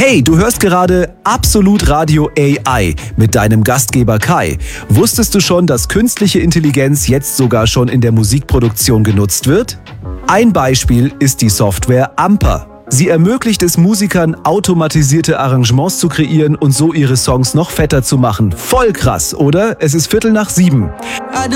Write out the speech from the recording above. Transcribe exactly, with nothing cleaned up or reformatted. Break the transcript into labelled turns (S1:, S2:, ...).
S1: Hey, du hörst gerade Absolut Radio A I mit deinem Gastgeber Kai. Wusstest du schon, dass künstliche Intelligenz jetzt sogar schon in der Musikproduktion genutzt wird? Ein Beispiel ist die Software Amper. Sie ermöglicht es Musikern, automatisierte Arrangements zu kreieren und so ihre Songs noch fetter zu machen. Voll krass, oder? Es ist Viertel nach sieben.